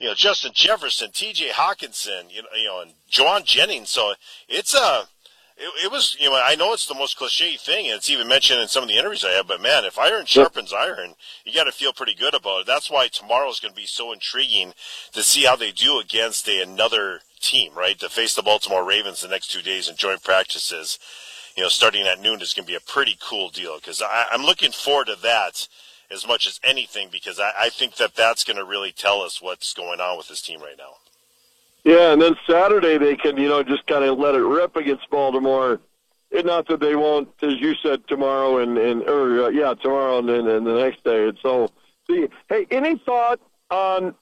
Justin Jefferson, T.J. Hawkinson, and Juwan Jennings. So it's it was, I know it's the most cliche thing, and it's even mentioned in some of the interviews I have, but man, if iron sharpens iron, you got to feel pretty good about it. That's why tomorrow's going to be so intriguing to see how they do against another team, right? To face the Baltimore Ravens the next 2 days in joint practices, starting at noon is going to be a pretty cool deal, because I'm looking forward to that as much as anything, because I think that's going to really tell us what's going on with this team right now. Yeah, and then Saturday they can, just kind of let it rip against Baltimore. And not that they won't, as you said, tomorrow tomorrow and then the next day. And so, hey, any thought on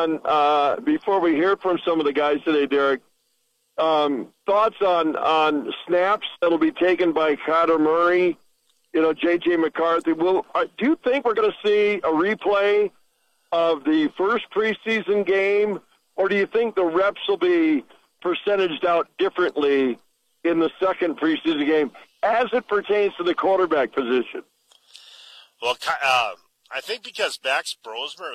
before we hear from some of the guys today, Derek? Thoughts on snaps that'll be taken by Kyler Murray, J.J. McCarthy. Do you think we're going to see a replay of the first preseason game? Or do you think the reps will be percentaged out differently in the second preseason game as it pertains to the quarterback position? Well, I think because Max Brosmer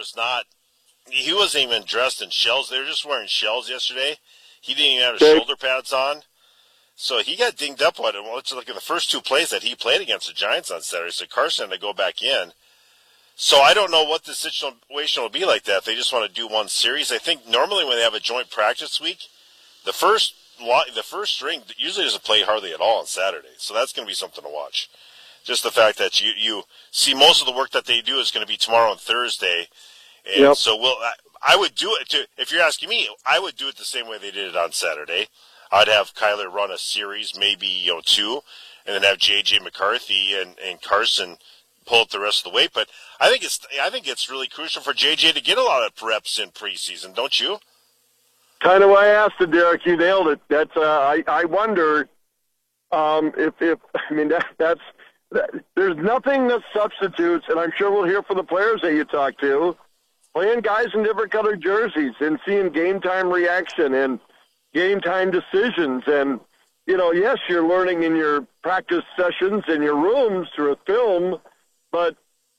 he wasn't even dressed in shells. They were just wearing shells yesterday. He didn't even have his shoulder pads on. So he got dinged up on it. Well, it's like in the first 2 plays that he played against the Giants on Saturday. So Carson had to go back in. So I don't know what the situation will be like that if they just want to do one series. I think normally when they have a joint practice week, the first string usually doesn't play hardly at all on Saturday. So that's going to be something to watch. Just the fact that you see most of the work that they do is going to be tomorrow and Thursday. And so I would do it, if you're asking me, I would do it the same way they did it on Saturday. I'd have Kyler run a series, maybe 2, and then have J.J. McCarthy and Carson pull up the rest of the weight. But I think it's really crucial for JJ to get a lot of reps in preseason, don't you? Kind of why I asked it, Derek. You nailed it. That's I wonder there's nothing that substitutes, and I'm sure we'll hear from the players that you talk to, playing guys in different colored jerseys and seeing game time reaction and game time decisions. And yes, you're learning in your practice sessions in your rooms through a film, but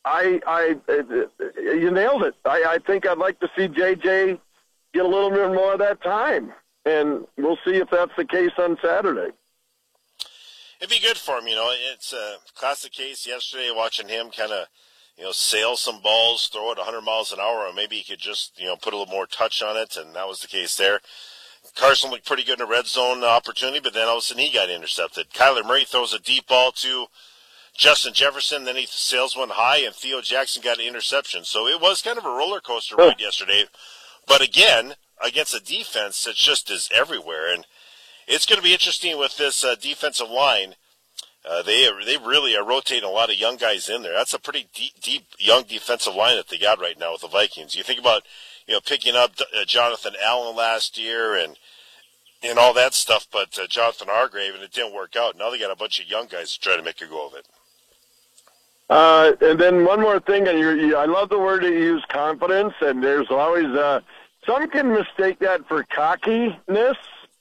you nailed it. I think I'd like to see JJ get a little bit more of that time, and we'll see if that's the case on Saturday. It'd be good for him, It's a classic case yesterday, watching him kind of, sail some balls, throw it 100 miles an hour, or maybe he could just, put a little more touch on it, and that was the case there. Carson looked pretty good in a red zone opportunity, but then all of a sudden he got intercepted. Kyler Murray throws a deep ball to Justin Jefferson, then he sails one high, and Theo Jackson got an interception. So it was kind of a roller coaster ride yesterday. But again, against a defense that just is everywhere. And it's going to be interesting with this defensive line. They really are rotating a lot of young guys in there. That's a pretty deep young defensive line that they got right now with the Vikings. You think about, picking up Jonathan Allen last year and all that stuff, but Jonathan Hargrave, and it didn't work out. Now they got a bunch of young guys to try to make a go of it. And then one more thing, and I love the word you use, confidence, and there's always some can mistake that for cockiness,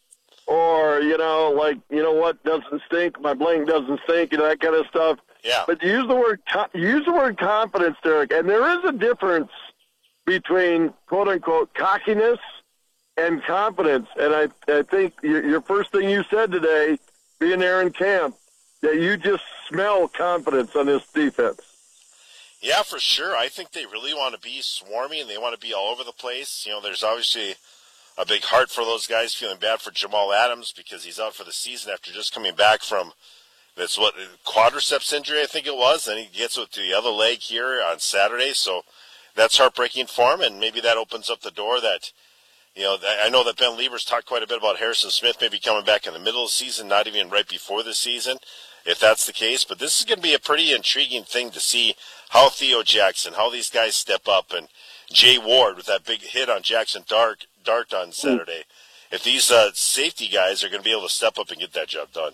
or what doesn't stink, my bling doesn't stink, that kind of stuff. Yeah. But use the word confidence, Derek, and there is a difference between quote unquote cockiness and confidence. And I think your first thing you said today, being there in camp, that you just smell confidence on this defense. Yeah, for sure. I think they really want to be swarmy, and they want to be all over the place. There's obviously a big heart for those guys, feeling bad for Jamal Adams because he's out for the season after just coming back from quadriceps injury, I think it was, and he gets with the other leg here on Saturday. So that's heartbreaking for him, and maybe that opens up the door that, I know that Ben Lieber's talked quite a bit about Harrison Smith maybe coming back in the middle of the season, not even right before the season, if that's the case. But this is going to be a pretty intriguing thing to see how Theo Jackson, how these guys step up, and Jay Ward with that big hit on Jackson Dart on Saturday. If these safety guys are going to be able to step up and get that job done.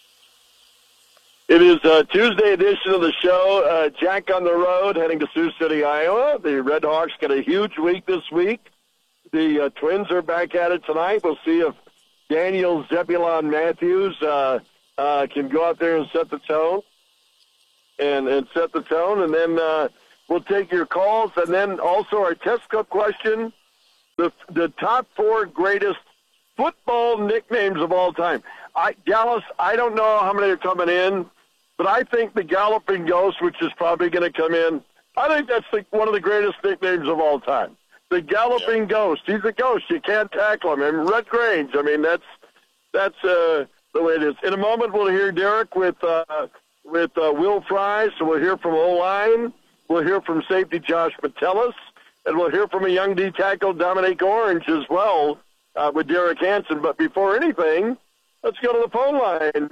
It is a Tuesday edition of the show. Jack on the road, heading to Sioux City, Iowa. The Red Hawks got a huge week this week. The Twins are back at it tonight. We'll see if Daniel Zebulon Matthews can go out there and set the tone. And set the tone. And then we'll take your calls. And then also our Test Cup question. the top 4 greatest football nicknames of all time. Dallas, I don't know how many are coming in, but I think the Galloping Ghost, which is probably going to come in, I think that's one of the greatest nicknames of all time. The Galloping Ghost. He's a ghost. You can't tackle him. And Red Grange, I mean, that's the way it is. In a moment, we'll hear Derek with Will Fry, so we'll hear from O-line. We'll hear from safety Josh Metellus, and we'll hear from a young D tackle, Dominic Orange, as well, with Derek Hansen. But before anything, let's go to the phone lines,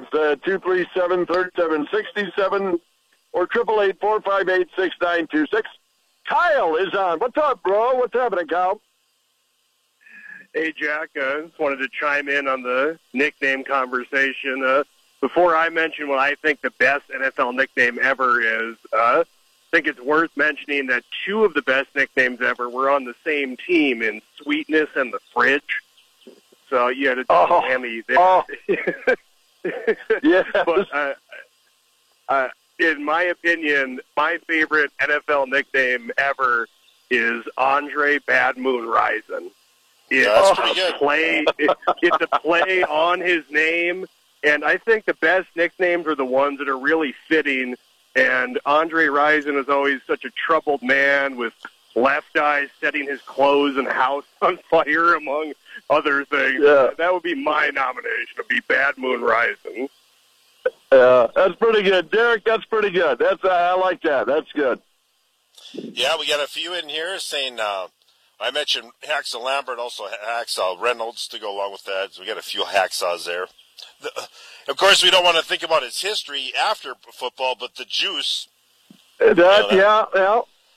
237-3767 or 888-458-6926. Kyle is on. What's up, bro? What's happening, Kyle? Hey, Jack. Just wanted to chime in on the nickname conversation. Before I mention what I think the best NFL nickname ever is, I think it's worth mentioning that 2 of the best nicknames ever were on the same team in Sweetness and the Fridge. So you had a Miami there. Oh. Yeah. But in my opinion, my favorite NFL nickname ever is Andre Bad Moon Rising. That's pretty good. It's a play on his name, and I think the best nicknames are the ones that are really fitting. And Andre Rison is always such a troubled man with left eye setting his clothes and house on fire, among other things. Yeah. That would be my nomination, to be Bad Moon Rising. That's pretty good. Derek, that's pretty good. I like that. That's good. Yeah, we got a few in here saying, I mentioned Hacksaw Lambert, also Hacksaw Reynolds to go along with that. So we got a few hacksaws there. Of course, we don't want to think about his history after football, but the juice. Yeah.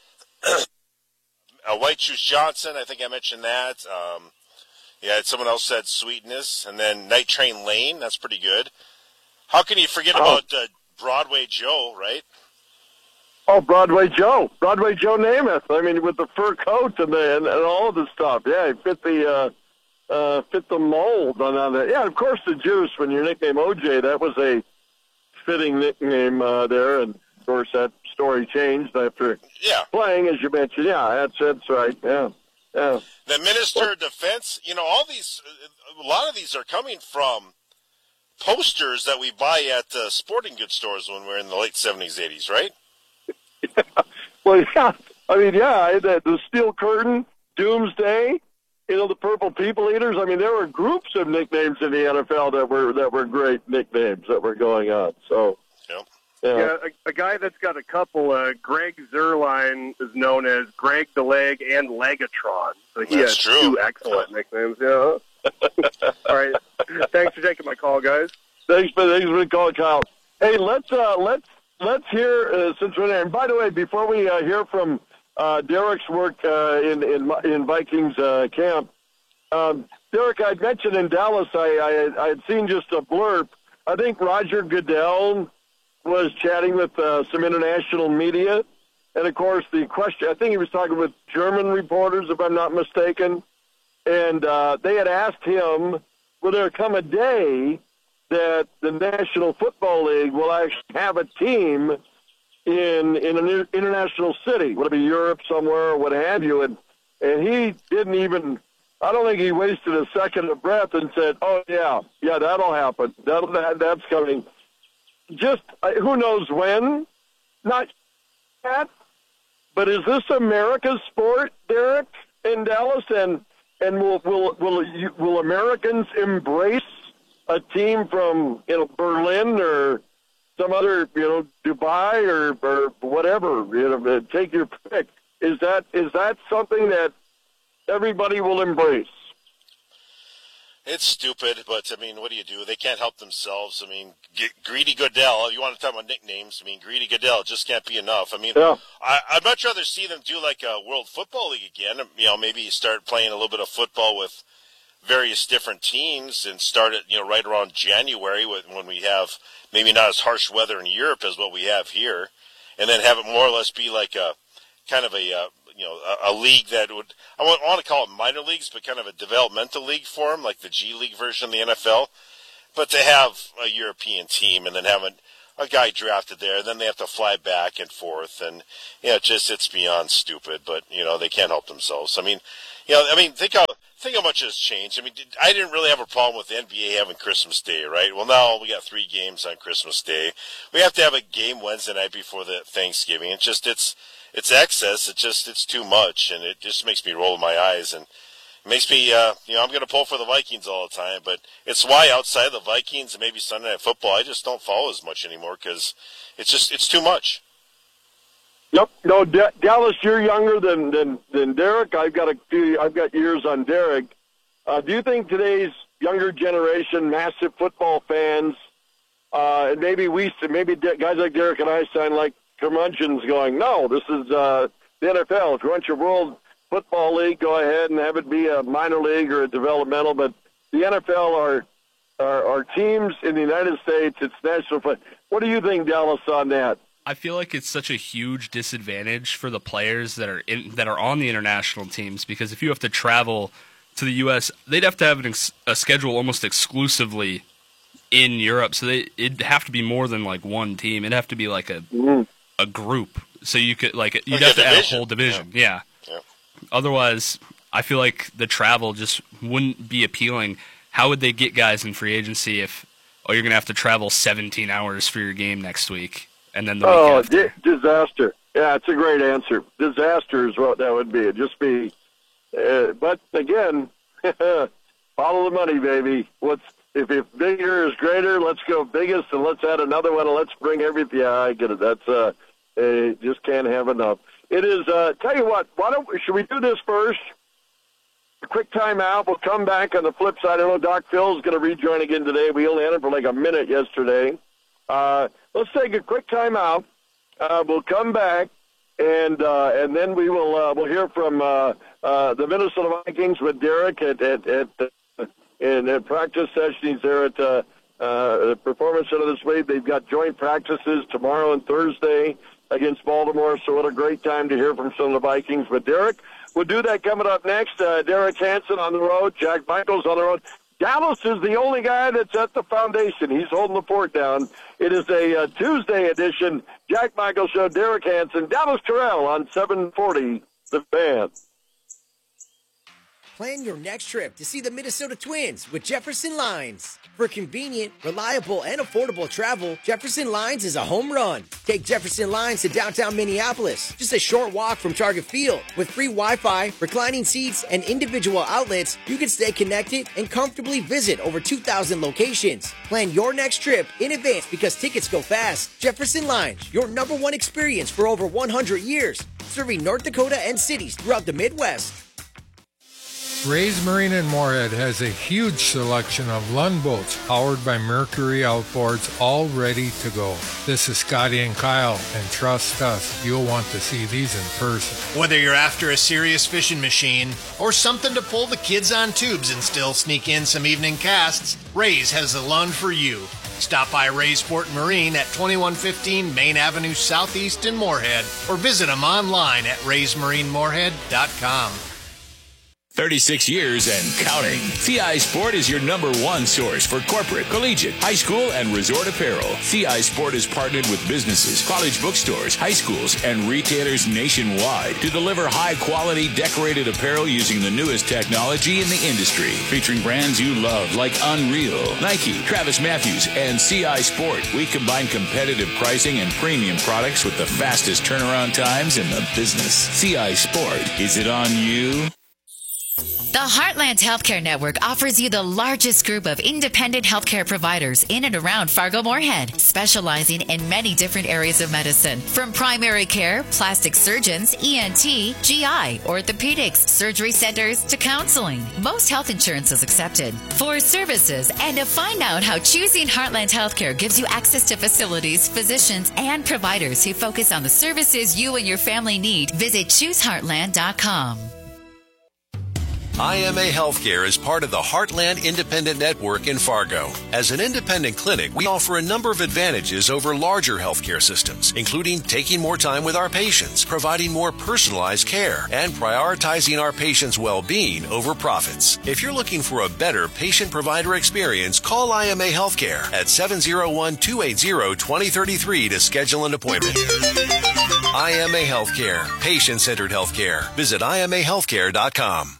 White Juice Johnson, I think I mentioned that. Someone else said Sweetness, and then Night Train Lane. That's pretty good. How can you forget about Broadway Joe, right? Oh, Broadway Joe Namath. I mean, with the fur coat and all of the stuff. Yeah, he fit the mold on that. Yeah, of course the Juice. When your nickname OJ, that was a fitting nickname there, and of course that story changed after playing, as you mentioned. Yeah, that's right. Yeah. The Minister of Defense. All these, a lot of these are coming from posters that we buy at sporting goods stores when we're in the late 70s, 80s, right? Well, yeah. I mean, the Steel Curtain, Doomsday, the Purple People Eaters. I mean, there were groups of nicknames in the NFL that were great nicknames that were going on. So, yeah, a guy that's got a couple. Greg Zerline is known as Greg the Leg and Legatron. So he has 2 excellent nicknames. Yeah. All right. Thanks for taking my call, guys. Thanks for the call, Kyle. Hey, let's hear since we're there. And by the way, before we hear from Derek's work in Vikings camp, Derek, I'd mentioned in Dallas, I had seen just a blurb. I think Roger Goodell was chatting with some international media, and of course the question. I think he was talking with German reporters, if I'm not mistaken. And they had asked him, will there come a day that the National Football League will actually have a team in an international city? Would it be Europe somewhere or what have you? And he didn't even, I don't think he wasted a second of breath and said, oh, yeah, that'll happen. That's coming. Just, who knows when? Not yet. But is this America's sport, Derek, in Dallas? And will Americans embrace a team from Berlin or some other Dubai or whatever? Take your pick. Is that something that everybody will embrace? It's stupid, but I mean, what do? They can't help themselves. I mean, Greedy Goodell. You want to talk about nicknames? I mean, Greedy Goodell just can't be enough. I mean, I'd much rather see them do like a World Football League again. Maybe start playing a little bit of football with various different teams and start it, right around January when we have maybe not as harsh weather in Europe as what we have here, and then have it more or less be like a kind of a league that would, I want to call it minor leagues, but kind of a developmental league for them, like the G League version of the NFL, but to have a European team and then have a guy drafted there. Then they have to fly back and forth, and it's beyond stupid. But they can't help themselves. I mean, think how much has changed. I mean, I didn't really have a problem with the NBA having Christmas Day, right? Well, now we got 3 games on Christmas Day. We have to have a game Wednesday night before the Thanksgiving. It's excess. It's too much, and it just makes me roll my eyes, and it makes me, I'm going to pull for the Vikings all the time. But it's why outside the Vikings and maybe Sunday Night Football, I just don't follow as much anymore because it's too much. Yep. No, Dallas, you're younger than Derek. I've got years on Derek. Do you think today's younger generation, massive football fans, and maybe guys like Derek and I sound like curmudgeons going, no, this is the NFL. If you want your World Football League, go ahead and have it be a minor league or a developmental. But the NFL are teams in the United States. It's national football. What do you think, Dallas, on that? I feel like it's such a huge disadvantage for the players that are on the international teams, because if you have to travel to the U.S., they'd have to have a schedule almost exclusively in Europe. So it'd have to be more than like one team. It'd have to be like a group. So you could you'd have to add a whole division. Yeah. Otherwise, I feel like the travel just wouldn't be appealing. How would they get guys in free agency if you're going to have to travel 17 hours for your game next week? And then the week after. Disaster. Yeah, it's a great answer. Disaster is what that would be. It'd just be, but again, follow the money, baby. If bigger is greater, let's go biggest, and let's add another one, and let's bring everything. Yeah, I get it. That's just can't have enough. It is. Tell you what. Should we do this first? A quick timeout. We'll come back on the flip side. I know Doc Phil's going to rejoin again today. We only had him for like a minute yesterday. Let's take a quick timeout. We'll come back, and then we'll hear from the Minnesota Vikings with Derek in practice session. He's there at the Performance Center this week. They've got joint practices tomorrow and Thursday against Baltimore. So what a great time to hear from some of the Vikings with Derek. We'll do that coming up next. Derek Hansen on the road. Jack Michaels on the road. Dallas is the only guy that's at the foundation. He's holding the fort down. It is a Tuesday edition Jack Michaels Show. Derek Hansen, Dallas Terrell on 740 The Fan. Plan your next trip to see the Minnesota Twins with Jefferson Lines. For convenient, reliable, and affordable travel, Jefferson Lines is a home run. Take Jefferson Lines to downtown Minneapolis, just a short walk from Target Field. With free Wi-Fi, reclining seats, and individual outlets, you can stay connected and comfortably visit over 2,000 locations. Plan your next trip in advance because tickets go fast. Jefferson Lines, your #1 experience for over 100 years, serving North Dakota and cities throughout the Midwest. Ray's Marine in Moorhead has a huge selection of Lund boats powered by Mercury outboards, all ready to go. This is Scotty and Kyle, and trust us, you'll want to see these in person. Whether you're after a serious fishing machine or something to pull the kids on tubes and still sneak in some evening casts, Ray's has the Lund for you. Stop by Ray's Sport Marine at 2115 Main Avenue Southeast in Moorhead, or visit them online at raysmarinemoorhead.com. 36 years and counting. CI Sport is your #1 source for corporate, collegiate, high school, and resort apparel. CI Sport is partnered with businesses, college bookstores, high schools, and retailers nationwide to deliver high-quality decorated apparel using the newest technology in the industry. Featuring brands you love like Unreal, Nike, Travis Matthews, and CI Sport. We combine competitive pricing and premium products with the fastest turnaround times in the business. CI Sport. Is it on you? The Heartland Healthcare Network offers you the largest group of independent healthcare providers in and around Fargo-Moorhead, specializing in many different areas of medicine, from primary care, plastic surgeons, ENT, GI, orthopedics, surgery centers, to counseling. Most health insurance is accepted. For services and to find out how choosing Heartland Healthcare gives you access to facilities, physicians, and providers who focus on the services you and your family need, visit ChooseHeartland.com. IMA Healthcare is part of the Heartland Independent Network in Fargo. As an independent clinic, we offer a number of advantages over larger healthcare systems, including taking more time with our patients, providing more personalized care, and prioritizing our patients' well-being over profits. If you're looking for a better patient-provider experience, call IMA Healthcare at 701-280-2033 to schedule an appointment. IMA Healthcare, patient-centered healthcare. Visit imahealthcare.com.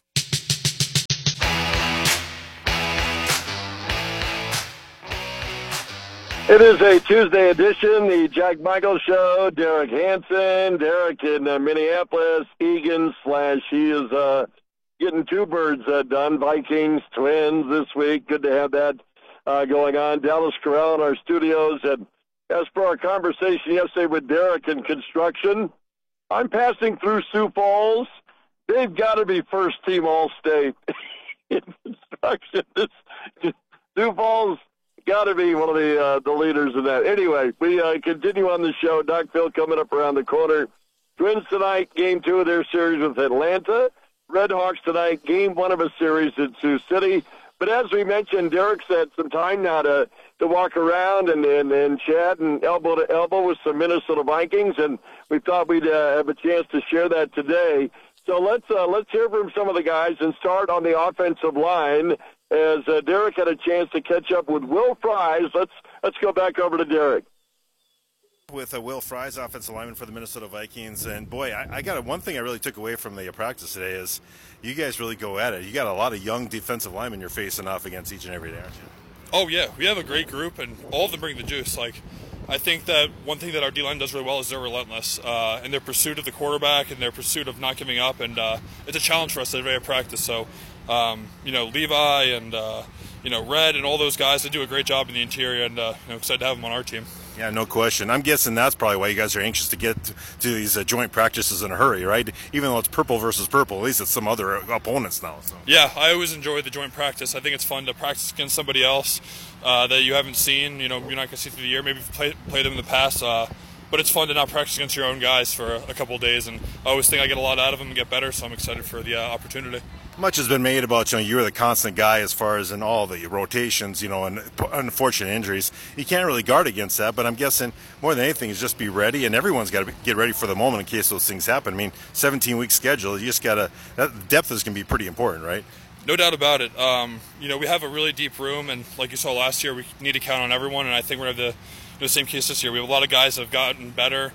It is a Tuesday edition, the Jack Michael Show. Derek Hansen, Derek in Minneapolis, Egan/he is getting two birds done. Vikings, Twins this week. Good to have that going on. Dallas Corral in our studios. And as for our conversation yesterday with Derek in construction, I'm passing through Sioux Falls. They've got to be first team All-State in construction. Sioux Falls got to be one of the leaders in that. Anyway, we continue on the show. Doc Phil coming up around the corner. Twins tonight, game 2 of their series with Atlanta. Redhawks tonight, game 1 of a series at Sioux City. But as we mentioned, Derek's had some time now to walk around and chat and elbow to elbow with some Minnesota Vikings, and we thought we'd have a chance to share that today. So let's hear from some of the guys and start on the offensive line. As Derek had a chance to catch up with Will Fries, let's go back over to Derek. With Will Fries, offensive lineman for the Minnesota Vikings, and boy, I got one thing I really took away from the practice today is you guys really go at it. You got a lot of young defensive linemen you're facing off against each and every day, aren't you? Oh yeah, we have a great group, and all of them bring the juice. Like, I think that one thing that our D-line does really well is they're relentless in their pursuit of the quarterback and their pursuit of not giving up, and it's a challenge for us every day at practice. So, Levi and Red and all those guys, they do a great job in the interior, and excited to have them on our team. Yeah, no question. I'm guessing that's probably why you guys are anxious to get to these joint practices in a hurry, right? Even though it's purple versus purple, at least it's some other opponents now. So. Yeah, I always enjoy the joint practice. I think it's fun to practice against somebody else that you haven't seen. You're not going to see through the year. Maybe you've played them in the past. But it's fun to not practice against your own guys for a couple of days, and I always think I get a lot out of them and get better, so I'm excited for the opportunity. Much has been made about, you're the constant guy as far as in all the rotations, and unfortunate injuries. You can't really guard against that, but I'm guessing more than anything is just be ready, and everyone's got to get ready for the moment in case those things happen. I mean, 17-week schedule, you just got to – that depth is going to be pretty important, right? No doubt about it. We have a really deep room, and like you saw last year, we need to count on everyone, and I think we're going to have the same case this year. We have a lot of guys that have gotten better.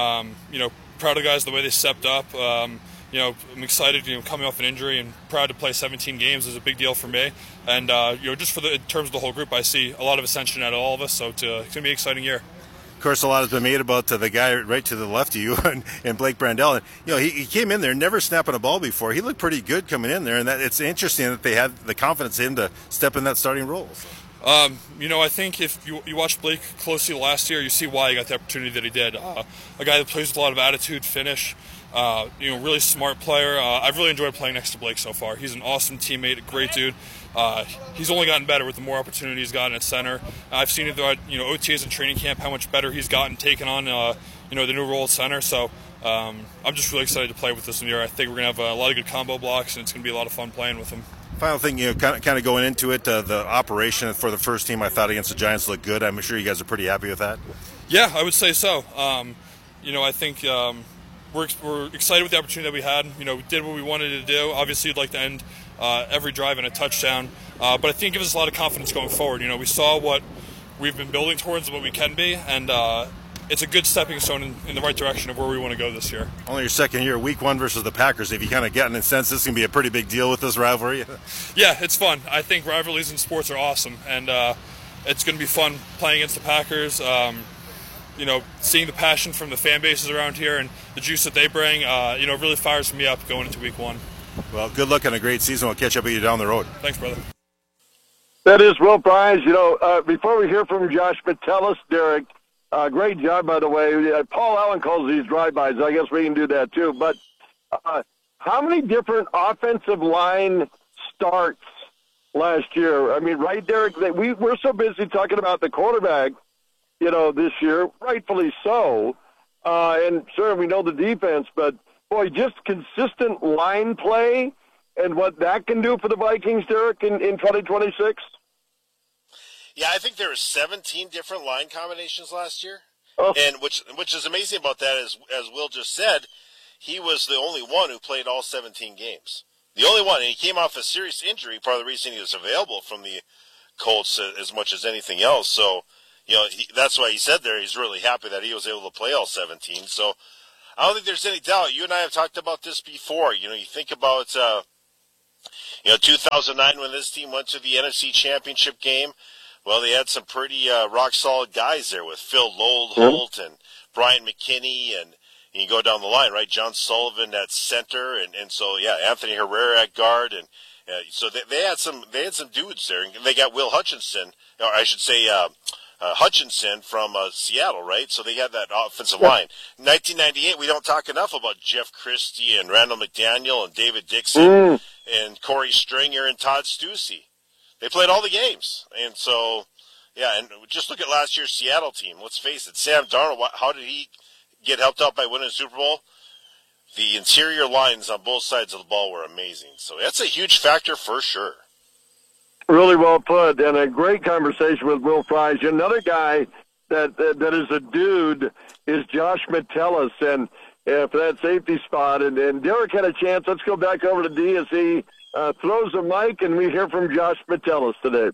Proud of guys the way they stepped up. I'm excited, coming off an injury and proud to play 17 games is a big deal for me. And, just in terms of the whole group, I see a lot of ascension out of all of us, so it's going to be an exciting year. Of course, a lot has been made about the guy right to the left of you and Blake Brandel. And, he came in there never snapping a ball before. He looked pretty good coming in there, and it's interesting that they had the confidence in him to step in that starting role. So. I think if you watched Blake closely last year, you see why he got the opportunity that he did. A guy that plays with a lot of attitude, finish, really smart player. I've really enjoyed playing next to Blake so far. He's an awesome teammate, a great dude. He's only gotten better with the more opportunities he's gotten at center. I've seen it throughout, OTAs and training camp, how much better he's gotten taking on, the new role at center. So I'm just really excited to play with this year. I think we're going to have a lot of good combo blocks, and it's going to be a lot of fun playing with him. Final thing, kind of going into it, the operation for the first team, I thought against the Giants looked good. I'm sure you guys are pretty happy with that. Yeah, I would say so. I think we're excited with the opportunity that we had. We did what we wanted to do. Obviously, you'd like to end every drive in a touchdown, but I think it gives us a lot of confidence going forward. We saw what we've been building towards and what we can be, and it's a good stepping stone in the right direction of where we want to go this year. Only your second year, week 1 versus the Packers. Have you kind of gotten a sense this is going to be a pretty big deal with this rivalry? Yeah, it's fun. I think rivalries in sports are awesome, and it's going to be fun playing against the Packers. Seeing the passion from the fan bases around here and the juice that they bring, really fires me up going into week 1. Well, good luck on a great season. We'll catch up with you down the road. Thanks, brother. That is Will Fries. Before we hear from Josh Metellus, Derek, great job, by the way. Paul Allen calls these drive-bys. I guess we can do that, too. But how many different offensive line starts last year? I mean, right, Derek, we're so busy talking about the quarterback, this year, rightfully so. And sure, we know the defense, but, boy, just consistent line play and what that can do for the Vikings, Derek, in 2026? Yeah, I think there were 17 different line combinations last year. Oh. And which is amazing about that is, as Will just said, he was the only one who played all 17 games. The only one, and he came off a serious injury, part of the reason he was available from the Colts as much as anything else. So, that's why he said there he's really happy that he was able to play all 17. So I don't think there's any doubt. You and I have talked about this before. You think about, 2009 when this team went to the NFC Championship game. Well, they had some pretty rock-solid guys there with Phil Holt and Brian McKinney, and you go down the line, right? John Sullivan at center, and so, Anthony Herrera at guard, and so they had some dudes there. And they got Will Hutchinson, or I should say Hutchinson from Seattle, right? So they had that offensive line. In 1998, we don't talk enough about Jeff Christie and Randall McDaniel and David Dixon and Corey Stringer and Todd Stussy. They played all the games. And so, and just look at last year's Seattle team. Let's face it, Sam Darnold, how did he get helped out by winning the Super Bowl? The interior lines on both sides of the ball were amazing. So that's a huge factor for sure. Really well put, and a great conversation with Will Fries. Another guy that is a dude is Josh Metellus, and for that safety spot. And Derek had a chance. Let's go back over to D as he throws the mic, and we hear from Josh Metellus today.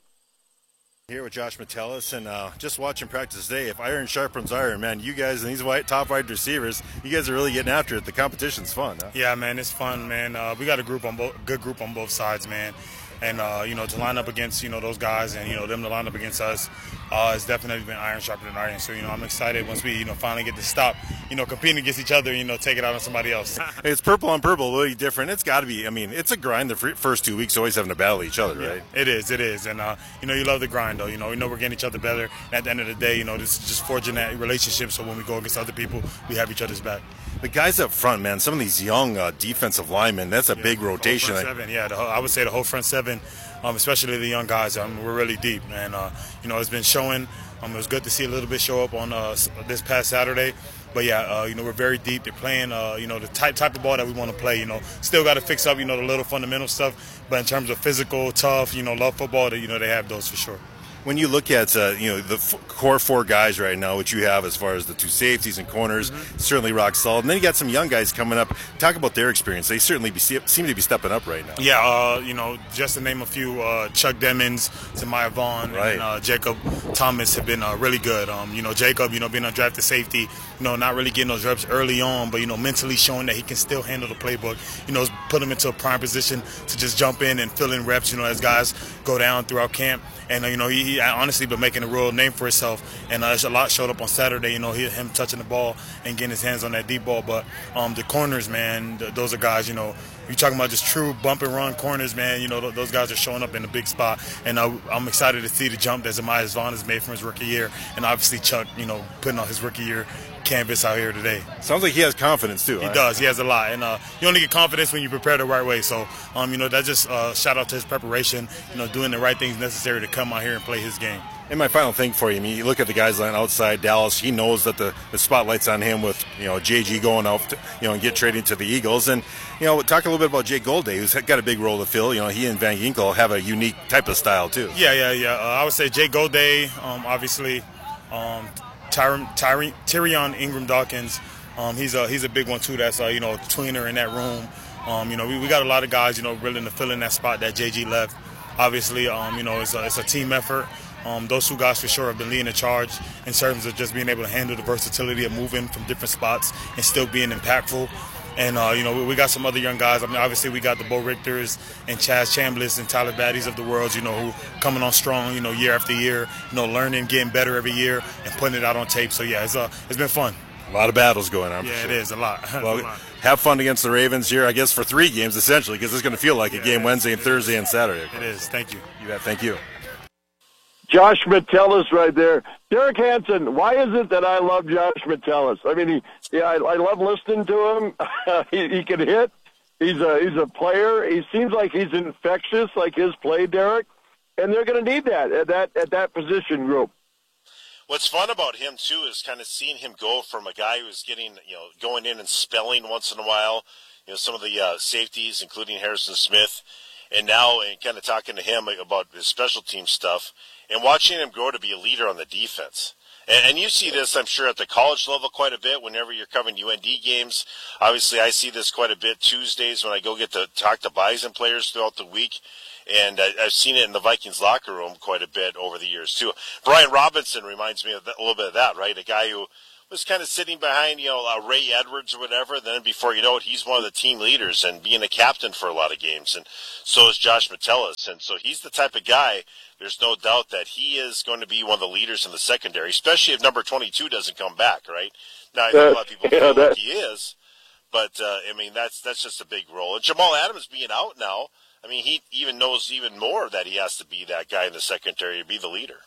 Here with Josh Metellus, and just watching practice today, if iron sharpens iron, man, you guys and these top wide receivers, you guys are really getting after it. The competition's fun, huh? Yeah, man, it's fun, man. We got a good group on both sides, man. And, to line up against, those guys and, them to line up against us, it's definitely been iron sharper iron. So, I'm excited once we, finally get to stop, competing against each other, take it out on somebody else. It's purple on purple, a little different. It's got to be, it's a grind the first 2 weeks, always having to battle each other, right? Yeah, it is. And, you love the grind, though. We know we're getting each other better. And at the end of the day, this is just forging that relationship so when we go against other people, we have each other's back. The guys up front, man, some of these young defensive linemen, that's a big rotation. Front seven, I would say the whole front seven, especially the young guys, we're really deep. And, it's been showing. It was good to see a little bit show up on this past Saturday. But, we're very deep. They're playing, the type of ball that we want to play. Still got to fix up, the little fundamental stuff. But in terms of physical, tough, love football, they have those for sure. When you look at, the core four guys right now, which you have as far as the two safeties and corners, certainly rock solid. And then you got some young guys coming up. Talk about their experience. They certainly seem to be stepping up right now. Yeah, just to name a few, Chuck Demmons, Tamaya Vaughn, and Jacob Thomas have been really good. Jacob, being undrafted safety, not really getting those reps early on, but, mentally showing that he can still handle the playbook. Put him into a prime position to just jump in and fill in reps, as guys go down throughout camp. And, he honestly been making a real name for himself. And a lot showed up on Saturday, him touching the ball and getting his hands on that deep ball. But the corners, man, those are guys, you're talking about just true bump and run corners, man. Those guys are showing up in a big spot. And I'm excited to see the jump that Zamias Vaughn has made from his rookie year. And obviously Chuck, putting on his rookie year canvas out here today. Sounds like he has confidence too. He does. He has a lot, and you only get confidence when you prepare the right way. So, that just shout out to his preparation. Doing the right things necessary to come out here and play his game. And my final thing for you, you look at the guys on outside Dallas. He knows that the spotlight's on him with JG going out, and get traded to the Eagles. And talk a little bit about Jake Golday, who's got a big role to fill. He and Van Ginkel have a unique type of style too. Yeah. I would say Jake Golday, obviously. Tyrion Ingram Dawkins, he's a big one too. That's tweener in that room. We got a lot of guys willing to fill in that spot that JG left. Obviously, it's a team effort. Those two guys for sure have been leading the charge in terms of just being able to handle the versatility of moving from different spots and still being impactful. And, we got some other young guys. Obviously we got the Bo Richters and Chaz Chambliss and Tyler Baddies of the world, who coming on strong, year after year, learning, getting better every year and putting it out on tape. So, it's been fun. A lot of battles going on. Yeah, for sure. It is a lot. Well, have fun against the Ravens here, I guess, for 3 games, essentially, because it's going to feel like a game Wednesday and Thursday and Saturday. It is. Thank you. You bet. Thank you. Josh Metellus right there. Derek Hansen, why is it that I love Josh Metellus? I mean, I love listening to him. he can hit. He's a player. He seems like he's infectious, like his play, Derek. And they're going to need that at that position group. What's fun about him, too, is kind of seeing him go from a guy who's getting, going in and spelling once in a while, some of the safeties, including Harrison Smith, and now and kind of talking to him about his special team stuff and watching him grow to be a leader on the defense. And you see this, I'm sure, at the college level quite a bit whenever you're covering UND games. Obviously, I see this quite a bit Tuesdays when I go get to talk to Bison players throughout the week. And I've seen it in the Vikings locker room quite a bit over the years, too. Brian Robinson reminds me of a little bit of that, right? A guy who was kind of sitting behind, Ray Edwards or whatever. Then before you know it, he's one of the team leaders and being a captain for a lot of games. And so is Josh Metellus. And so he's the type of guy, there's no doubt that he is going to be one of the leaders in the secondary, especially if number 22 doesn't come back, right? Now, I know a lot of people feel like he is, but, that's just a big role. And Jamal Adams being out now, he even knows even more that he has to be that guy in the secondary to be the leader.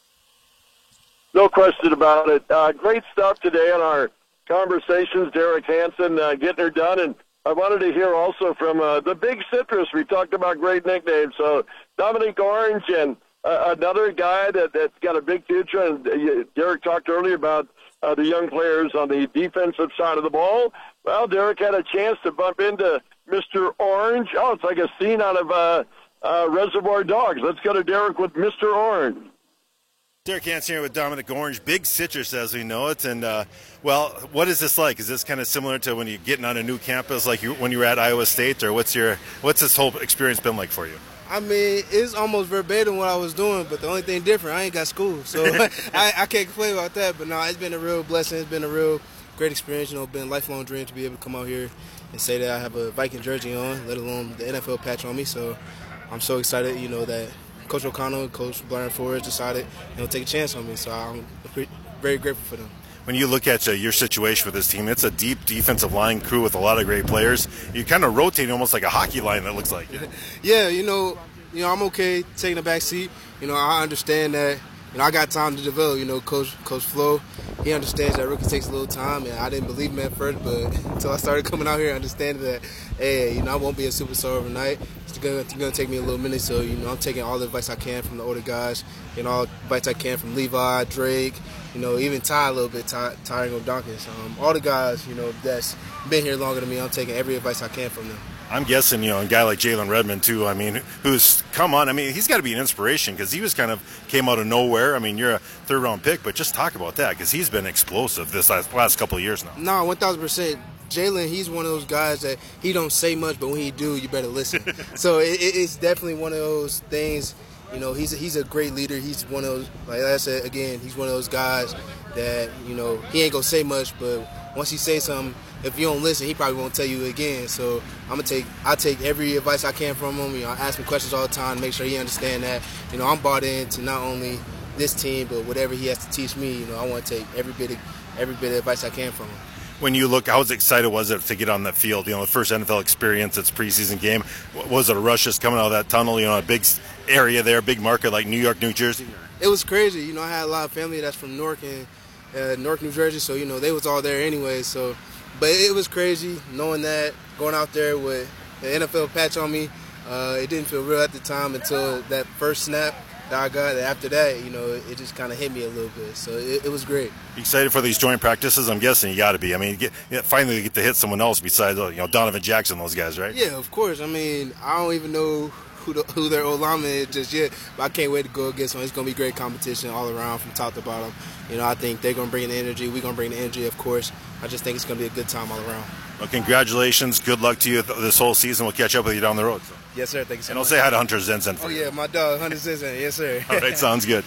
No question about it. Great stuff today on our conversations. Derek Hansen getting her done. And I wanted to hear also from the Big Citrus. We talked about great nicknames. So Dominic Orange and another guy that's got a big future. And Derek talked earlier about the young players on the defensive side of the ball. Well, Derek had a chance to bump into Mr. Orange. Oh, it's like a scene out of Reservoir Dogs. Let's go to Derek with Mr. Orange. Derek Hansen here with Dominic Orange, Big Citrus as we know it. And, what is this like? Is this kind of similar to when you're getting on a new campus like when you were at Iowa State? Or what's this whole experience been like for you? It's almost verbatim what I was doing, but the only thing different, I ain't got school. So I can't complain about that. But, no, it's been a real blessing. It's been a real great experience. Been a lifelong dream to be able to come out here and say that I have a Viking jersey on, let alone the NFL patch on me. So I'm so excited, that Coach O'Connell and Coach Brian Flores decided, take a chance on me. So I'm very grateful for them. When you look at your situation with this team, it's a deep defensive line crew with a lot of great players. You kind of rotate almost like a hockey line, it looks like. Yeah, I'm okay taking a back seat. I understand that. I got time to develop. Coach Flo, he understands that rookie takes a little time, and I didn't believe him at first, but until I started coming out here, I understand that, hey, I won't be a superstar overnight. It's going to take me a little minute, so, I'm taking all the advice I can from the older guys, all the advice I can from Levi, Drake, even Ty a little bit, Ty Dawkins. All the guys, that's been here longer than me, I'm taking every advice I can from them. I'm guessing, a guy like Jalen Redmond, too, who's come on. He's got to be an inspiration because he came out of nowhere. You're a third-round pick, but just talk about that because he's been explosive this last couple of years now. No, 1,000%. Jalen, he's one of those guys that he don't say much, but when he do, you better listen. So it's definitely one of those things. He's a great leader. He's one of those, like I said, again, he's one of those guys that, he ain't going to say much, but once he says something, if you don't listen, he probably won't tell you again. So I take every advice I can from him. I ask him questions all the time to make sure he understands that. I'm bought into not only this team, but whatever he has to teach me. I want to take every bit of advice I can from him. When you look, how excited was it to get on that field? The first NFL experience, its preseason game. Was it a rush just coming out of that tunnel? A big area there, big market like New York, New Jersey. It was crazy. I had a lot of family that's from Newark and Newark, New Jersey. So they was all there anyway. So. But it was crazy knowing that, going out there with the NFL patch on me. It didn't feel real at the time until that first snap that I got. After that, it just kind of hit me a little bit. So it was great. Excited for these joint practices? I'm guessing you got to be. Finally get to hit someone else besides Donovan Jackson, those guys, right? Yeah, of course. I don't even know who their O-lineman is just yet, but I can't wait to go against them. It's going to be great competition all around from top to bottom. I think they're going to bring the energy. We're going to bring the energy, of course. I just think it's going to be a good time all around. Well, congratulations. Good luck to you this whole season. We'll catch up with you down the road. So. Yes, sir. Thank you so much. And I'll say hi to Hunter Zenzen. Oh, yeah, my dog, Hunter Zenzen. Yes, sir. All right, sounds good.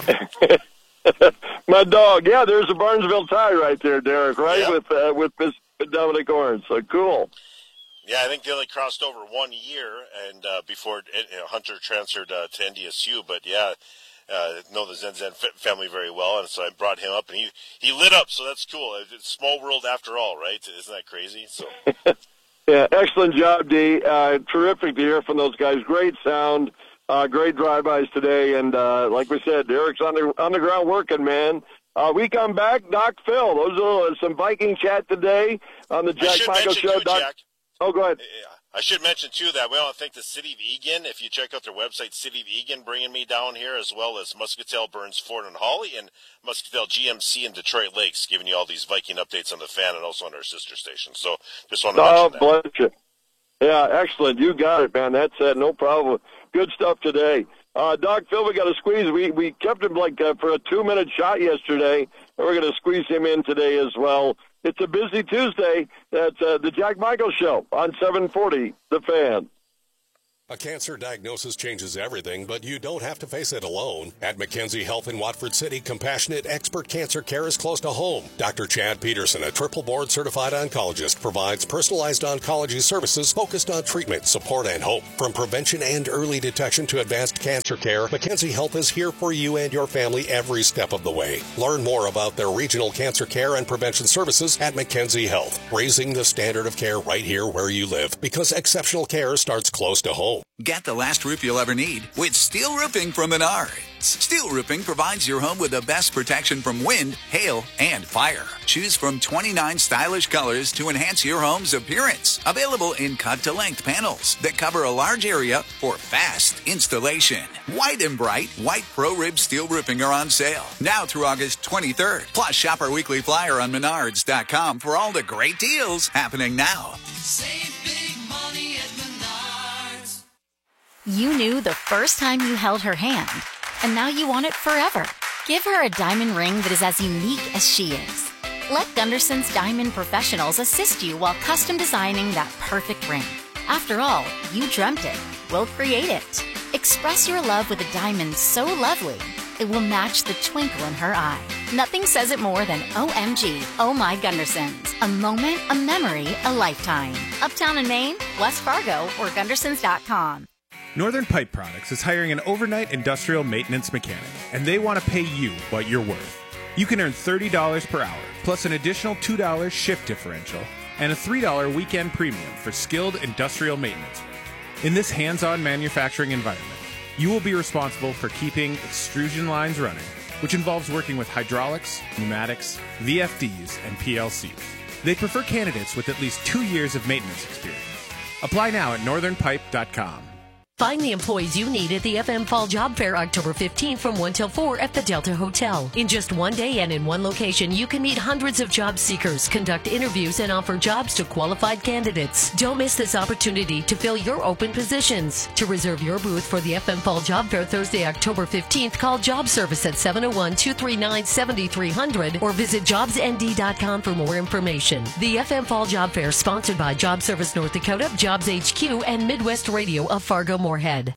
My dog. Yeah, there's a Barnesville tie right there, Derek, right? Yep. With Miss Dominic Orange. So cool. Yeah, I think they only crossed over 1 year and before Hunter transferred to NDSU. But, yeah, know the Zenzen family very well, and so I brought him up, and he lit up, so that's cool. It's a small world after all, right? Isn't that crazy? So. Yeah, excellent job, D. Terrific to hear from those guys. Great sound, great drive-bys today, and like we said, Derek's on the ground working, man. We come back, Doc Phil. Those are some Viking chat today on the Jack Michael Show. Jack. Oh, go ahead. I should mention, too, that we want to thank the City of Eagan. If you check out their website, City of Eagan, bringing me down here, as well as Muscatel, Burns, Ford, and Holly, and Muscatel GMC and Detroit Lakes, giving you all these Viking updates on the Fan and also on our sister station. So just want to mention that. Bless you. Yeah, excellent. You got it, man. That's no problem. Good stuff today. Doc Phil, we got to squeeze. We kept him for a 2-minute shot yesterday, and we're going to squeeze him in today as well. It's a busy Tuesday. That's the Jack Michael Show on 740 The Fan. A cancer diagnosis changes everything, but you don't have to face it alone. At McKenzie Health in Watford City, compassionate expert cancer care is close to home. Dr. Chad Peterson, a triple board certified oncologist, provides personalized oncology services focused on treatment, support, and hope. From prevention and early detection to advanced cancer care, McKenzie Health is here for you and your family every step of the way. Learn more about their regional cancer care and prevention services at McKenzie Health, raising the standard of care right here where you live, because exceptional care starts close to home. Get the last roof you'll ever need with steel roofing from Menards. Steel roofing provides your home with the best protection from wind, hail, and fire. Choose from 29 stylish colors to enhance your home's appearance. Available in cut-to-length panels that cover a large area for fast installation. White and bright, white Pro-Rib steel roofing are on sale now through August 23rd. Plus, shop our weekly flyer on Menards.com for all the great deals happening now. Save big money at Menards. You knew the first time you held her hand, and now you want it forever. Give her a diamond ring that is as unique as she is. Let Gunderson's Diamond Professionals assist you while custom designing that perfect ring. After all, you dreamt it. We'll create it. Express your love with a diamond so lovely, it will match the twinkle in her eye. Nothing says it more than OMG, Oh My Gundersons. A moment, a memory, a lifetime. Uptown in Maine, West Fargo, or Gundersons.com. Northern Pipe Products is hiring an overnight industrial maintenance mechanic, and they want to pay you what you're worth. You can earn $30 per hour, plus an additional $2 shift differential, and a $3 weekend premium for skilled industrial maintenance work. In this hands-on manufacturing environment, you will be responsible for keeping extrusion lines running, which involves working with hydraulics, pneumatics, VFDs, and PLCs. They prefer candidates with at least 2 years of maintenance experience. Apply now at northernpipe.com. Find the employees you need at the FM Fall Job Fair October 15th from 1 till 4 at the Delta Hotel. In just one day and in one location, you can meet hundreds of job seekers, conduct interviews, and offer jobs to qualified candidates. Don't miss this opportunity to fill your open positions. To reserve your booth for the FM Fall Job Fair Thursday, October 15th, call Job Service at 701-239-7300 or visit jobsnd.com for more information. The FM Fall Job Fair, sponsored by Job Service North Dakota, Jobs HQ, and Midwest Radio of Fargo Moorhead.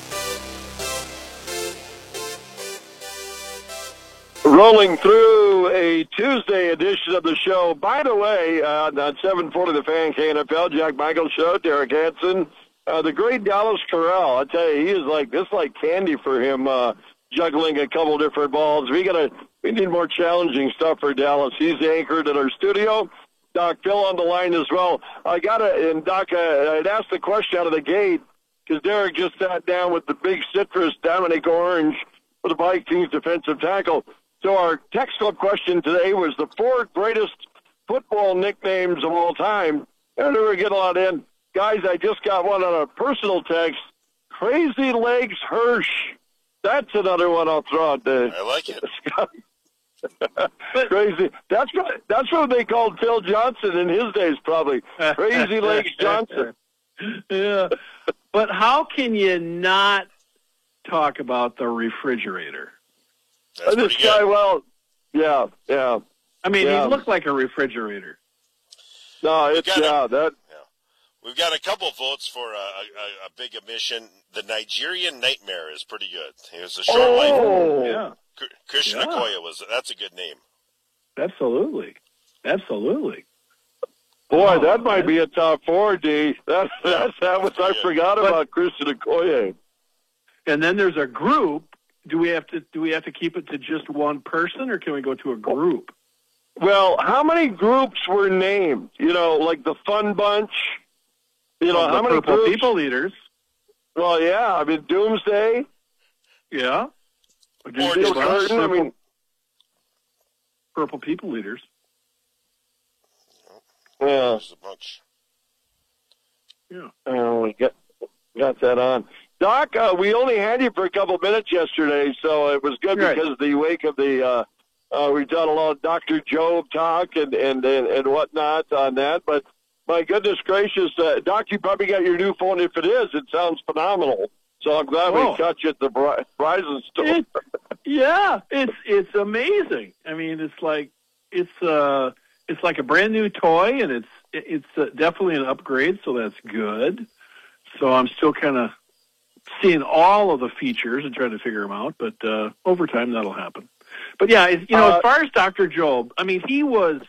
Rolling through a Tuesday edition of the show. By the way, on 740 The Fan KNFL, Jack Michael Show, Derek Hansen, the great Dallas Corral. I tell you, he is like candy for him, juggling a couple different balls. We need more challenging stuff for Dallas. He's anchored at our studio. Doc Phil on the line as well. Doc, I'd asked the question out of the gate, because Derek just sat down with the big citrus Dominic Orange for the Vikings defensive tackle. So our text club question today was the 4 greatest football nicknames of all time. And we were getting a lot in. Guys, I just got one on a personal text. Crazy Legs Hirsch. That's another one I'll throw out there. I like it. Crazy. That's what they called Phil Johnson in his days, probably. Crazy Legs Johnson. Yeah. But how can you not talk about the refrigerator? This guy, well, yeah. I mean, he looked like a refrigerator. No, We've got a couple votes for a big omission. The Nigerian Nightmare is pretty good. He was a short life. Yeah. Christian Okoye that's a good name. Absolutely. Boy, that might be a top 4, D. That was I forgot about Christian Okoye. And then there's a group. Do we have to keep it to just one person, or can we go to a group? Well, how many groups were named? Like the Fun Bunch. How many Purple groups? People Eaters. Well, yeah. I mean, Doomsday. Yeah. Steel Curtain. I mean, Purple People Eaters. Yeah. There's a bunch. Yeah. Oh, we got that on. Doc, we only had you for a couple minutes yesterday, so it was good because of the wake of the we've done a lot of Dr. Job talk and whatnot on that. But my goodness gracious, Doc, you probably got your new phone. If it is, it sounds phenomenal. So I'm glad we caught you at the Verizon store. Yeah, it's amazing. I mean, it's like a brand new toy, and it's definitely an upgrade. So that's good. So I'm still kind of seeing all of the features and trying to figure them out. But over time, that'll happen. But yeah, as far as Dr. Job, I mean, he was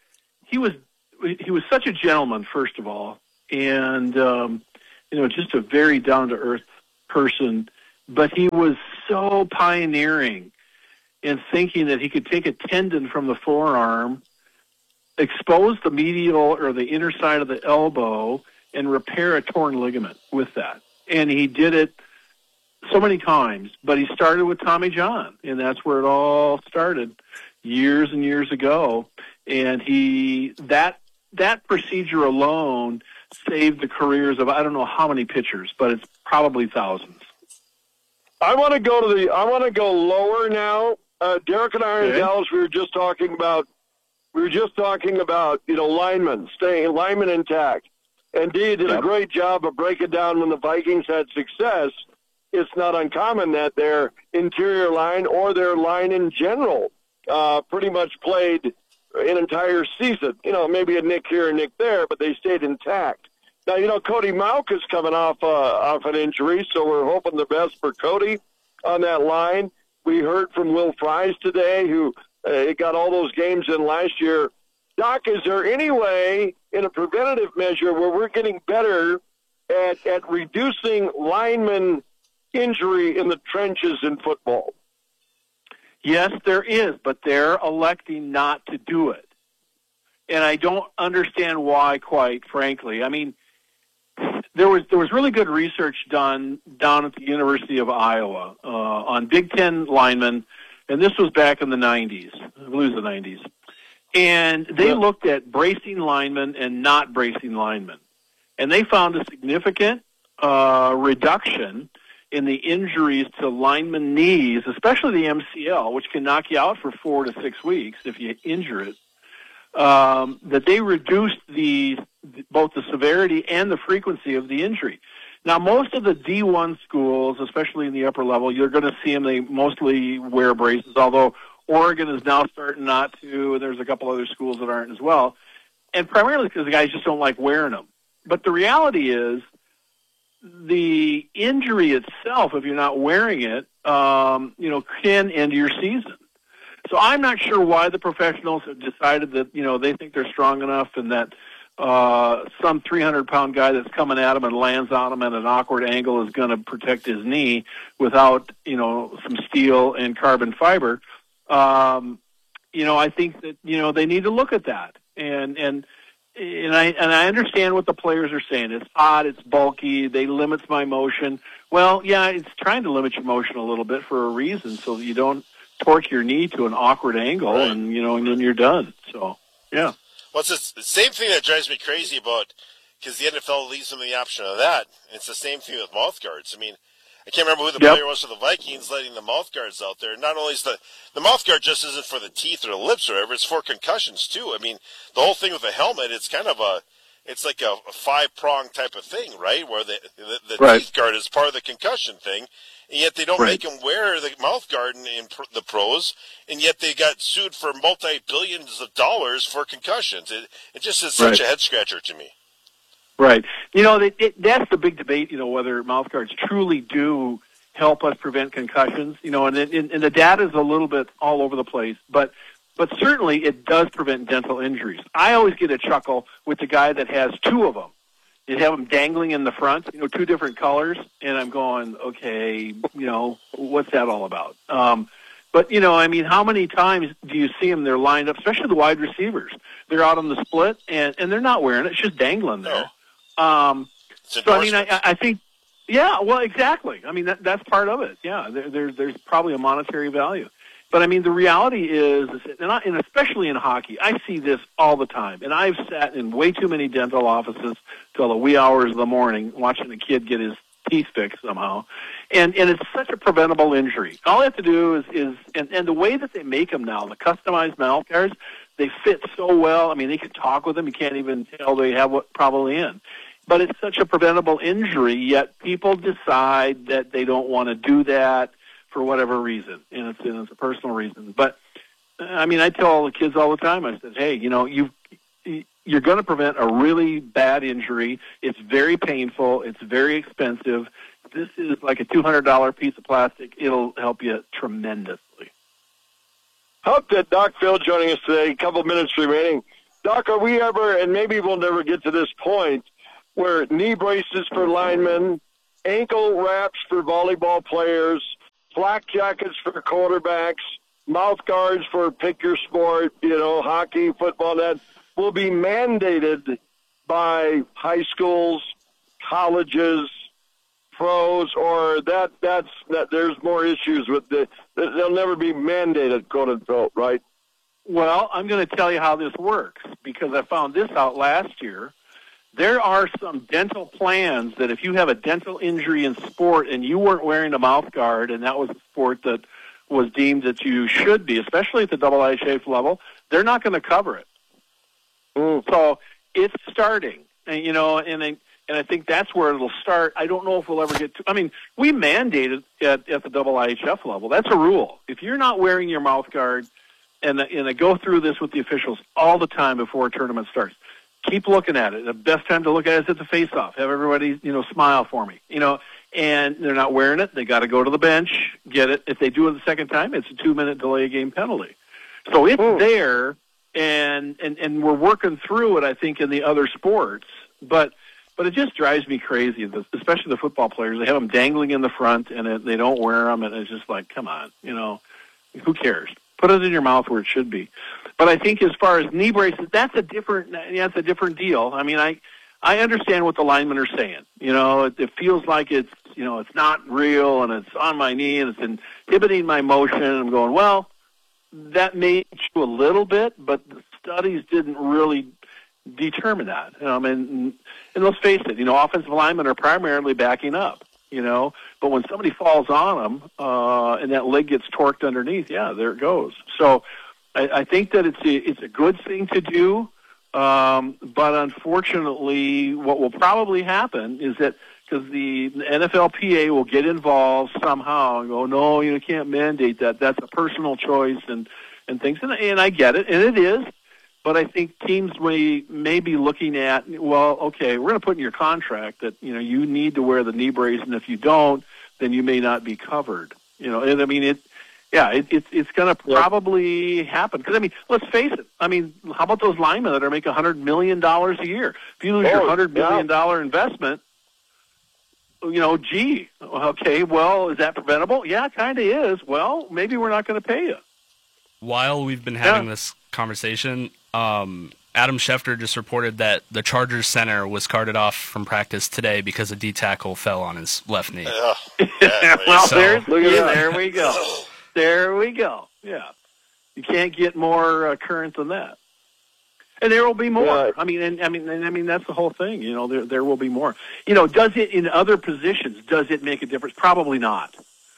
such a gentleman, first of all, and just a very down to earth person. But he was so pioneering in thinking that he could take a tendon from the forearm, expose the medial or the inner side of the elbow, and repair a torn ligament with that. And he did it so many times, but he started with Tommy John, and that's where it all started years and years ago. And that procedure alone saved the careers of I don't know how many pitchers, but it's probably thousands. I want to go lower now. Derek and I are in Dallas. We were just talking about linemen, linemen intact. And Dee did a great job of breaking down when the Vikings had success. It's not uncommon that their interior line or their line in general pretty much played an entire season. Maybe a nick here, a nick there, but they stayed intact. Now, Cody Mauch is coming off an injury, so we're hoping the best for Cody on that line. We heard from Will Fries today, who got all those games in last year. Doc, is there any way in a preventative measure where we're getting better at reducing lineman injury in the trenches in football? Yes, there is, but they're electing not to do it. And I don't understand why, quite frankly. I mean, there was really good research done down at the University of Iowa on Big Ten linemen, and this was back in the 90s. I believe it was the 90s. And they looked at bracing linemen and not bracing linemen. And they found a significant reduction in the injuries to lineman knees, especially the MCL, which can knock you out for 4 to 6 weeks if you injure it, that they reduced both the severity and the frequency of the injury. Now, most of the D1 schools, especially in the upper level, you're going to see them, they mostly wear braces, although Oregon is now starting not to, and there's a couple other schools that aren't as well, and primarily because the guys just don't like wearing them. But the reality is the injury itself, if you're not wearing it, can end your season. So I'm not sure why the professionals have decided that, they think they're strong enough and that some 300-pound guy that's coming at him and lands on him at an awkward angle is going to protect his knee without, some steel and carbon fiber. I think that, they need to look at that. And I understand what the players are saying. It's hot, it's bulky, they limits my motion. Well, yeah, it's trying to limit your motion a little bit for a reason so that you don't torque your knee to an awkward angle, right. and then you're done. So, yeah. Well, it's the same thing that drives me crazy about, because the NFL leaves them the option of that. It's the same thing with mouth guards. I mean, I can't remember who the player was for the Vikings letting the mouth guards out there. Not only is the mouth guard just isn't for the teeth or the lips or whatever, it's for concussions too. I mean, the whole thing with the helmet, it's kind of it's like a 5-prong type of thing, right? Where the teeth guard is part of the concussion thing, and yet they don't make them wear the mouth guard in the pros, and yet they got sued for multi-billions of dollars for concussions. It just is such a head-scratcher to me. Right. That's the big debate, whether mouth guards truly do help us prevent concussions, and the data is a little bit all over the place, but certainly it does prevent dental injuries. I always get a chuckle with the guy that has 2 of them. You have them dangling in the front, 2 different colors, and I'm going, okay, what's that all about? But, how many times do you see them, they're lined up, especially the wide receivers. They're out on the split, and they're not wearing it. It's just dangling there. I think, well, exactly. I mean, that's part of it. Yeah, there's probably a monetary value. But, the reality is, and especially in hockey, I see this all the time. And I've sat in way too many dental offices till the wee hours of the morning watching a kid get his teeth fixed somehow. And it's such a preventable injury. All they have to do is the way that they make them now, the customized mouth guards, They fit so well. I mean, they can talk with them. You can't even tell they have what probably in. But it's such a preventable injury, yet people decide that they don't want to do that for whatever reason, and it's a personal reason. But, I mean, I tell the kids all the time, I said, hey, you know, you're going to prevent a really bad injury. It's very painful. It's very expensive. This is like a $200 piece of plastic. It'll help you tremendously. Hope that Doc Phil joining us today. A couple minutes remaining. Doc, are we ever, and maybe we'll never get to this point, where knee braces for linemen, ankle wraps for volleyball players, flak jackets for quarterbacks, mouth guards for pick your sport, you know, hockey, football, that will be mandated by high schools, colleges, pros, or that there's more issues with they'll never be mandated, quote unquote, right? Well, I'm going to tell you how this works, because I found this out last year. There are some dental plans that if you have a dental injury in sport and you weren't wearing a mouth guard, and that was a sport that was deemed that you should be, especially at the IIHF level, they're not going to cover it. So it's starting, and, you know, and I think that's where it'll start. I don't know if we'll ever get to. I mean, we mandate it at the IIHF level. That's a rule. If you're not wearing your mouth guard, and I go through this with the officials all the time before a tournament starts. Keep looking at it. The best time to look at it is at the face-off. Have everybody, you know, smile for me, you know. And they're not wearing it. They got to go to the bench, get it. If they do it the second time, it's a 2-minute delay of game penalty. So it's there, and we're working through it, I think, in the other sports. But it just drives me crazy, especially the football players. They have them dangling in the front, and they don't wear them, and it's just like, come on, you know, who cares? Put it in your mouth where it should be. But I think as far as knee braces, that's a different deal. I mean, I understand what the linemen are saying. You know, it feels like it's, you know, it's not real, and it's on my knee, and it's inhibiting my motion. And I'm going, well, that may be true a little bit, but the studies didn't really determine that. And let's face it, you know, offensive linemen are primarily backing up, you know, but when somebody falls on them and that leg gets torqued underneath, yeah, there it goes. So I think that it's a good thing to do, but unfortunately what will probably happen is that because the NFLPA will get involved somehow and go, no, you can't mandate that. That's a personal choice and things. And I get it, and it is. But I think teams may be looking at, well, okay, we're going to put in your contract that, you know, you need to wear the knee brace, and if you don't, then you may not be covered. You know, and I mean, it's going to probably happen. Because, I mean, let's face it. I mean, how about those linemen that are making $100 million a year? If you lose your $100 million investment, you know, gee, okay, well, is that preventable? Yeah, it kind of is. Well, maybe we're not going to pay you. While we've been having this conversation, Adam Schefter just reported that the Chargers center was carted off from practice today because a D tackle fell on his left knee. Well, there we go. There we go. Yeah, you can't get more current than that. And there will be more. Yeah. I mean, that's the whole thing. You know, there will be more. You know, does it in other positions? Does it make a difference? Probably not.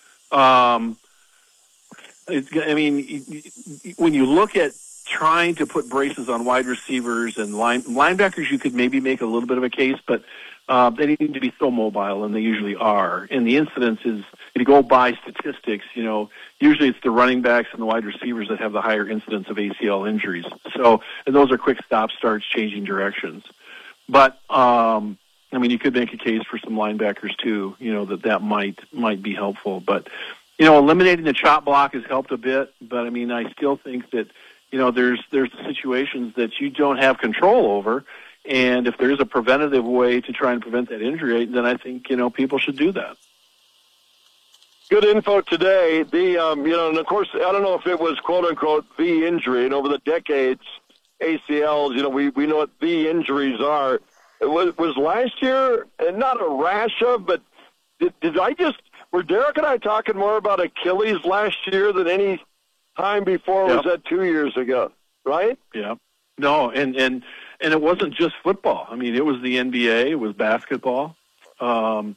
I mean, when you look at trying to put braces on wide receivers and linebackers, you could maybe make a little bit of a case, but they need to be so mobile, and they usually are. And the incidence is, if you go by statistics, you know, usually it's the running backs and the wide receivers that have the higher incidence of ACL injuries. So, and those are quick stop starts, changing directions. But I mean, you could make a case for some linebackers too. You know, that might be helpful, but. You know, eliminating the chop block has helped a bit, but I mean, I still think that, you know, there's situations that you don't have control over, and if there's a preventative way to try and prevent that injury, then I think, you know, people should do that. Good info today. The you know, and of course, I don't know if it was quote unquote the injury, and over the decades, ACLs, you know, we know what the injuries are. It was last year, and not a rash of, but did I just. Were Derek and I talking more about Achilles last year than any time before? Yep. Was that 2 years ago, right? Yeah. No, and it wasn't just football. I mean, it was the NBA, it was basketball. And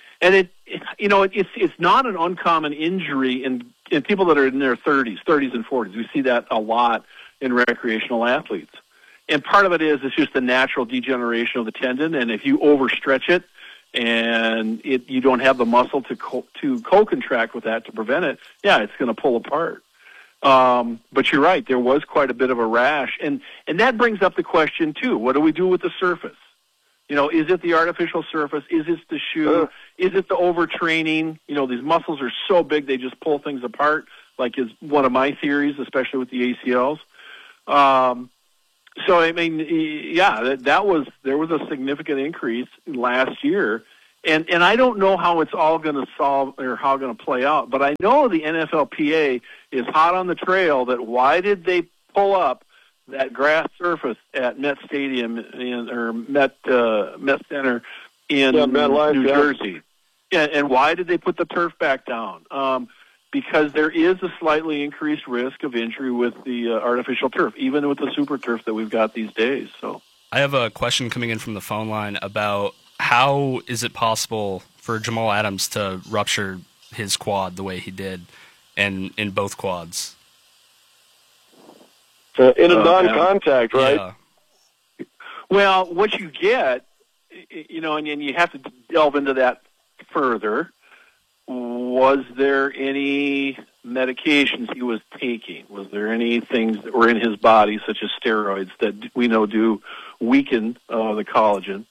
it's not an uncommon injury in people that are in their 30s and 40s. We see that a lot in recreational athletes. And part of it is it's just the natural degeneration of the tendon, and if you overstretch it and you don't have the muscle to co-contract with that to prevent it, yeah, it's going to pull apart. But you're right, there was quite a bit of a rash. And that brings up the question, too, what do we do with the surface? You know, is it the artificial surface? Is it the shoe? Is it the overtraining? You know, these muscles are so big they just pull things apart, like is one of my theories, especially with the ACLs. So, I mean, yeah, there was a significant increase last year. And I don't know how it's all going to solve or how it's going to play out, but I know the NFLPA is hot on the trail that why did they pull up that grass surface at Met Stadium or Met Center in New Jersey? And why did they put the turf back down? Because there is a slightly increased risk of injury with the artificial turf, even with the super turf that we've got these days. So I have a question coming in from the phone line about how is it possible for Jamal Adams to rupture his quad the way he did, and in both quads? In a non-contact, right? Yeah. Well, what you get, you know, and you have to delve into that further. Was there any medications he was taking? Was there any things that were in his body, such as steroids, that we know do weaken the collagen?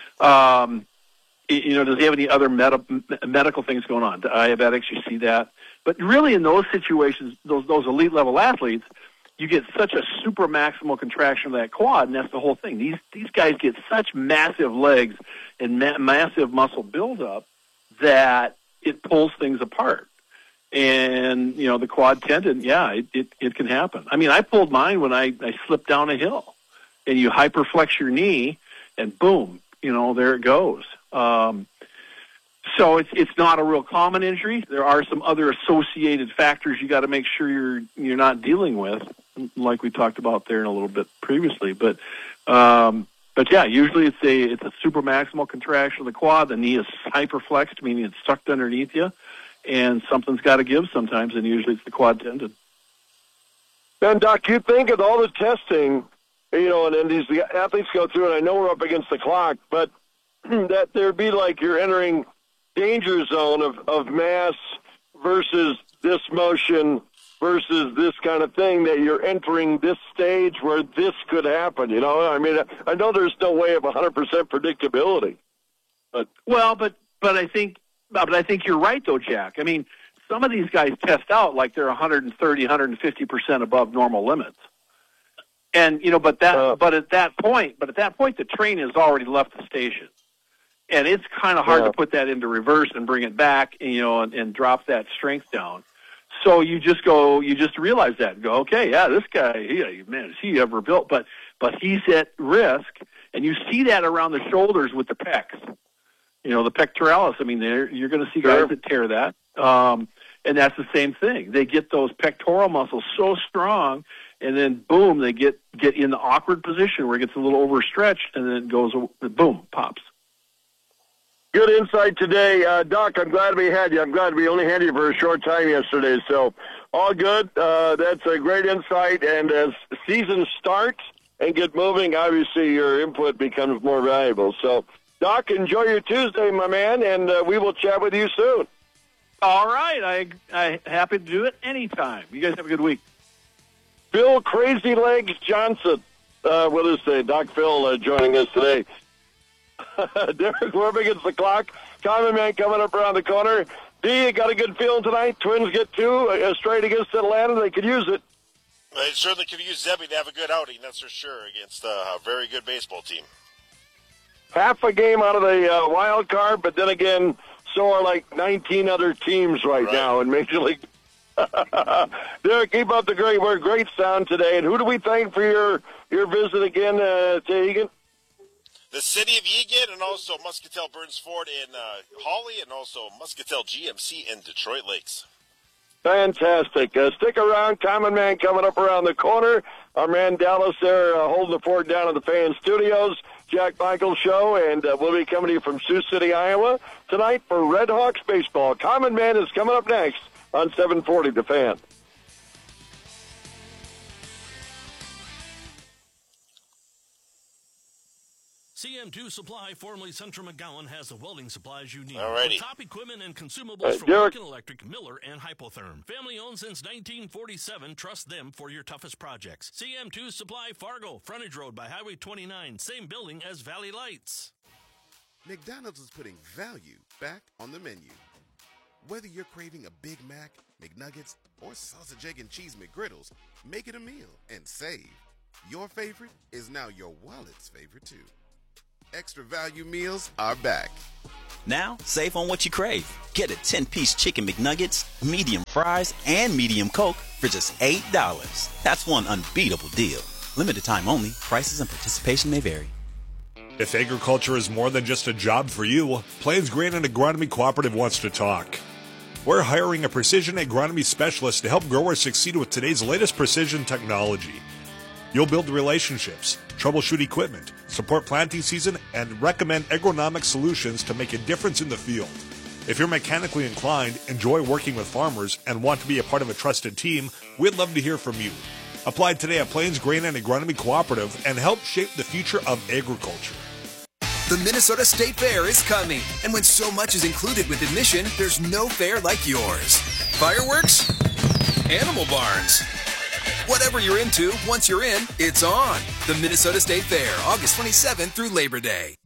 You know, does he have any other medical things going on? Diabetics, you see that. But really in those situations, those elite level athletes, you get such a super maximal contraction of that quad, and that's the whole thing. These guys get such massive legs and massive muscle buildup that it pulls things apart. And, you know, the quad tendon, yeah, it can happen. I mean, I pulled mine when I slipped down a hill, and you hyperflex your knee, and boom, you know, there it goes. So it's not a real common injury. There are some other associated factors you got to make sure you're not dealing with, like we talked about there in a little bit previously. But yeah, usually it's a super maximal contraction of the quad. The knee is hyperflexed, meaning it's sucked underneath you, and something's got to give sometimes, and usually it's the quad tendon. And Doc, you think of all the testing, you know, and these athletes go through, and I know we're up against the clock, but that there'd be like you're entering danger zone of mass versus this motion versus this kind of thing, that you're entering this stage where this could happen. You know, I mean, I know there's no way of 100% predictability. But I think you're right though, Jack. I mean, some of these guys test out like they're 130, 150% above normal limits. And, you know, but at that point, the train has already left the station. And it's kind of hard to put that into reverse and bring it back, you know, and drop that strength down. So you just realize that and go, okay, yeah, this guy, man, is he ever built? But he's at risk, and you see that around the shoulders with the pecs. You know, the pectoralis. I mean, you're going to see guys that tear that, and that's the same thing. They get those pectoral muscles so strong, and then boom, they get in the awkward position where it gets a little overstretched, and then it goes, boom, pops. Good insight today. Doc, I'm glad we had you. I'm glad we only had you for a short time yesterday. So all good. That's a great insight. And as seasons start and get moving, obviously your input becomes more valuable. So, Doc, enjoy your Tuesday, my man, and we will chat with you soon. All right. I'm happy to do it anytime. You guys have a good week. Phil Crazy Legs Johnson with us today. Doc Phil joining us today. Derek, we're up against the clock. Common Man coming up around the corner. D, you got a good feeling tonight? Twins get two straight against Atlanta. They could use it. They certainly could use Zebby to have a good outing, that's for sure, against a very good baseball team. Half a game out of the wild card, but then again, so are like 19 other teams right now in Major League. Derek, keep up the great work. Great sound today. And who do we thank for your visit again to Egan? The city of Egan, and also Muscatel Burns Ford in Hawley, and also Muscatel GMC in Detroit Lakes. Fantastic. Stick around. Common Man coming up around the corner. Our man Dallas there holding the fort down in the Fan Studios. Jack Michael Show, and we'll be coming to you from Sioux City, Iowa tonight for Red Hawks baseball. Common Man is coming up next on 740 The Fan. CM2 Supply, formerly Central McGowan, has the welding supplies you need. Alrighty. With top equipment and consumables from Derek. Lincoln Electric, Miller, and Hypotherm. Family owned since 1947. Trust them for your toughest projects. CM2 Supply, Fargo, frontage road by Highway 29. Same building as Valley Lights. McDonald's is putting value back on the menu. Whether you're craving a Big Mac, McNuggets, or sausage, egg, and cheese McGriddles, make it a meal and save. Your favorite is now your wallet's favorite too. Extra value meals are back. Now, save on what you crave. Get a 10-piece chicken McNuggets, medium fries, and medium Coke for just $8. That's one unbeatable deal. Limited time only. Prices and participation may vary. If agriculture is more than just a job for you, Plains Grain and Agronomy Cooperative wants to talk. We're hiring a precision agronomy specialist to help growers succeed with today's latest precision technology. You'll build relationships, troubleshoot equipment, support planting season, and recommend agronomic solutions to make a difference in the field. If you're mechanically inclined, enjoy working with farmers, and want to be a part of a trusted team, we'd love to hear from you. Apply today at Plains Grain and Agronomy Cooperative and help shape the future of agriculture. The Minnesota State Fair is coming, and when so much is included with admission, there's no fair like yours. Fireworks? Animal barns? Whatever you're into, once you're in, it's on. The Minnesota State Fair, August 27th through Labor Day.